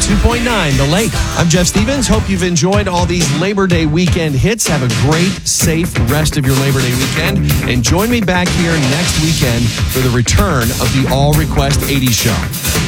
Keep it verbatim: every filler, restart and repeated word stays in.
two point nine, The Lake. I'm Jeff Stevens. Hope you've enjoyed all these Labor Day weekend hits. Have a great, safe rest of your Labor Day weekend. And join me back here next weekend for the return of the All Request eighties show.